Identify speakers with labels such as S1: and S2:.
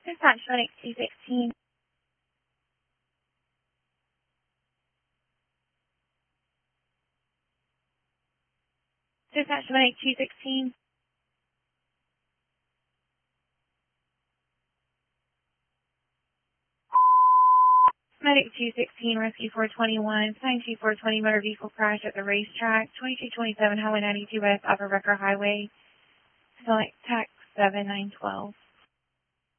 S1: Dispatch Medic 216. Dispatch Medic 216. Medic 216, Rescue 421, 92420 motor vehicle crash at the racetrack, 2227 Highway 92 West, Upper Rucker Highway. Select TAC 7912.